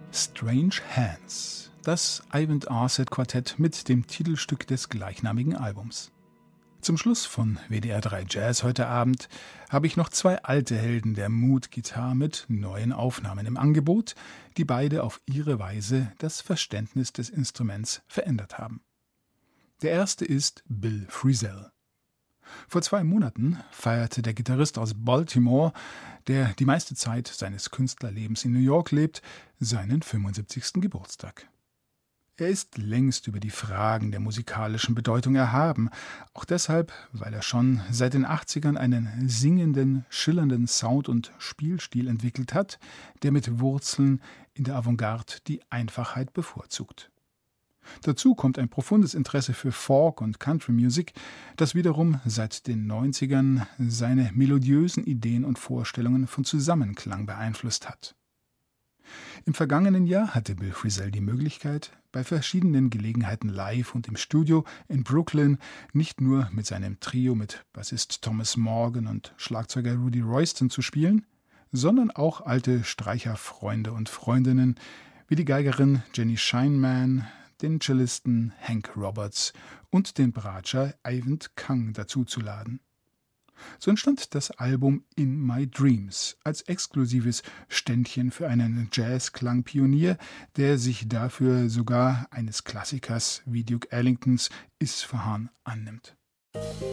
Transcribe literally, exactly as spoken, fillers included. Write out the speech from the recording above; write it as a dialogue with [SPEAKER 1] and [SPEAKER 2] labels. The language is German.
[SPEAKER 1] Strange Hands, das Ivan Arset Quartett mit dem Titelstück des gleichnamigen Albums. Zum Schluss von W D R drei Jazz heute Abend habe ich noch zwei alte Helden der Mood Guitar mit neuen Aufnahmen im Angebot, die beide auf ihre Weise das Verständnis des Instruments verändert haben. Der erste ist Bill Frisell. Vor zwei Monaten feierte der Gitarrist aus Baltimore, der die meiste Zeit seines Künstlerlebens in New York lebt, seinen fünfundsiebzigsten Geburtstag. Er ist längst über die Fragen der musikalischen Bedeutung erhaben, auch deshalb, weil er schon seit den achtzigern einen singenden, schillernden Sound und Spielstil entwickelt hat, der mit Wurzeln in der Avantgarde die Einfachheit bevorzugt. Dazu kommt ein profundes Interesse für Folk- und Country-Musik, das wiederum seit den neunzigern seine melodiösen Ideen und Vorstellungen von Zusammenklang beeinflusst hat. Im vergangenen Jahr hatte Bill Frisell die Möglichkeit, bei verschiedenen Gelegenheiten live und im Studio in Brooklyn nicht nur mit seinem Trio mit Bassist Thomas Morgan und Schlagzeuger Rudy Royston zu spielen, sondern auch alte Streicherfreunde und Freundinnen wie die Geigerin Jenny Scheinman, den Cellisten Hank Roberts und den Bratscher Eyvind Kang dazuzuladen. So entstand das Album In My Dreams als exklusives Ständchen für einen Jazzklang-Pionier, der sich dafür sogar eines Klassikers wie Duke Ellingtons Isfahan annimmt.